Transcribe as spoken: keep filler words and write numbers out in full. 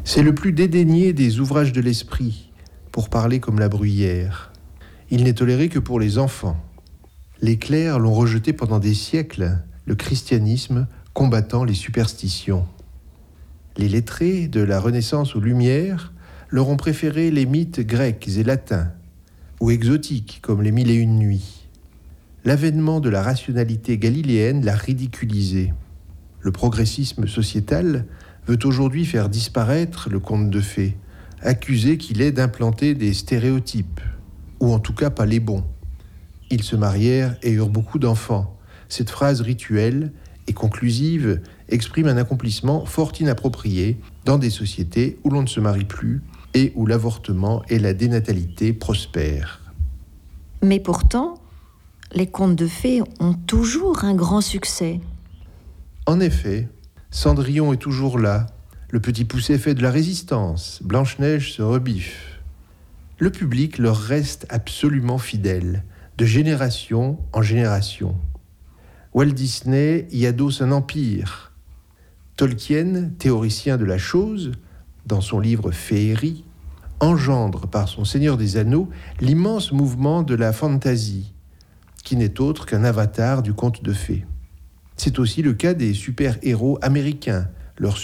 C'est le plus dédaigné des ouvrages de l'esprit, pour parler comme la bruyère. Il n'est toléré que pour les enfants. Les clercs l'ont rejeté pendant des siècles, le christianisme combattant les superstitions. Les lettrés de la Renaissance aux Lumières leur ont préféré les mythes grecs et latins, ou exotiques comme les Mille et Une Nuits. L'avènement de la rationalité galiléenne l'a ridiculisé. Le progressisme sociétal veut aujourd'hui faire disparaître le conte de fées, accusé qu'il est d'implanter des stéréotypes, ou en tout cas pas les bons. Ils se marièrent et eurent beaucoup d'enfants. Cette phrase rituelle et conclusive exprime un accomplissement fort inapproprié dans des sociétés où l'on ne se marie plus et où l'avortement et la dénatalité prospèrent. Mais pourtant, les contes de fées ont toujours un grand succès. En effet, Cendrillon est toujours là. Le Petit Poucet fait de la résistance. Blanche-Neige se rebiffe. Le public leur reste absolument fidèle, de génération en génération. Walt Disney y adosse un empire. Tolkien, théoricien de la chose, dans son livre Féerie, engendre par son Seigneur des Anneaux l'immense mouvement de la fantasy, qui n'est autre qu'un avatar du conte de fées. C'est aussi le cas des super-héros américains, leur